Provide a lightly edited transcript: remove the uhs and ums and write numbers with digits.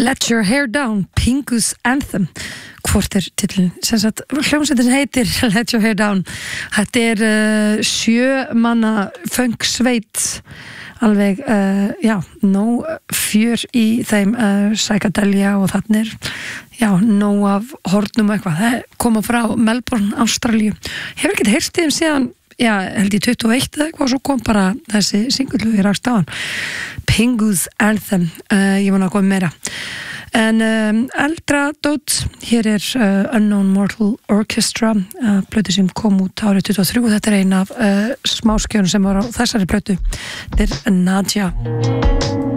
Let Your Hair Down, Pingu's Anthem. Hvort titillin, sem sagt hljómsveitin heitir Let Your Hair Down. Þetta 7 manna funksveit, alveg nóg fjör í þeim, psychedelia og þarna nóg af hornum og eitthvað. Það koma frá Melbourne, Ástralíu. Hefur ekkert heyrt í þeim síðan held ég 21 eða eitthvað, og svo kom bara þessi singullu í rakst á hann, Pingu's Anthem. Ég var að koma meira en eldra dót. Hér Unknown Mortal Orchestra, plötu sem kom út árið 23. Þetta ein af smáskjörnum sem var á þessari plötu. Þetta Nadja.